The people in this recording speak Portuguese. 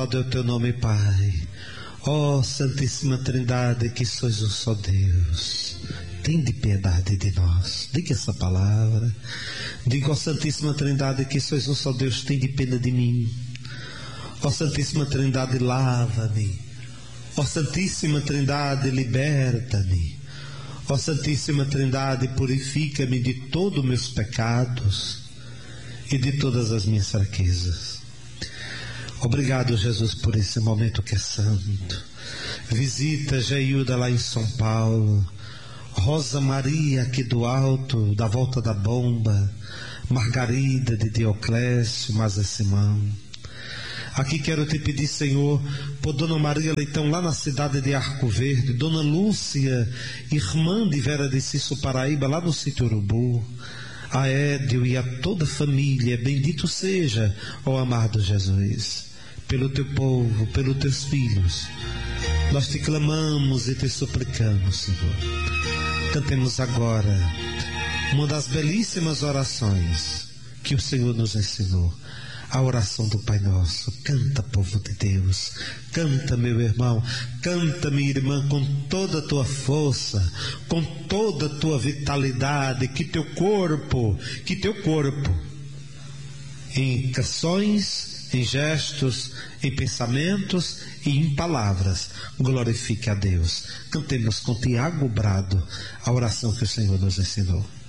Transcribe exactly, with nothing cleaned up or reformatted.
É o teu nome, Pai. Ó oh, Santíssima Trindade, que sois um só Deus, tende piedade de nós. Diga essa palavra. Diga, ó Santíssima Trindade, que sois um só Deus, tende pena de mim. Ó Santíssima Trindade, lava-me. Ó Santíssima Trindade, liberta-me. Ó Santíssima Trindade, purifica-me de todos os meus pecados e de todas as minhas fraquezas. Obrigado, Jesus, por esse momento que é santo. Visita Geilda lá em São Paulo, Rosa Maria aqui do alto, da Volta da Bomba, Margarida de Dioclésio, Maza Simão. Aqui quero te pedir, Senhor, por Dona Maria Leitão, lá na cidade de Arco Verde, Dona Lúcia, irmã de Vera de Cício Paraíba, lá no sítio Urubu, a Édio e a toda a família, bendito seja, ó amado Jesus, pelo teu povo, pelos teus filhos. Nós te clamamos e te suplicamos, Senhor. Cantemos agora uma das belíssimas orações que o Senhor nos ensinou, a oração do Pai Nosso. Canta, povo de Deus, canta, meu irmão, canta, minha irmã, com toda a tua força, com toda a tua vitalidade, que teu corpo, que teu corpo, em canções, em gestos, em pensamentos e em palavras, glorifique a Deus. Cantemos com Tiago Brado a oração que o Senhor nos ensinou.